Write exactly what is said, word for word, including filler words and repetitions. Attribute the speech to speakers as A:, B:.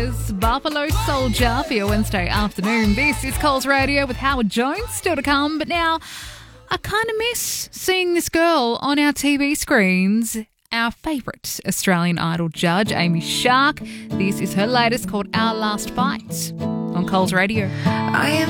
A: It's Buffalo Soldier for your Wednesday afternoon. This is Coles Radio with Howard Jones, still to come. But now, I kind of miss seeing this girl on our T V screens. Our favourite Australian Idol judge, Amy Shark. This is her latest called Our Last Fight on Coles Radio.
B: I am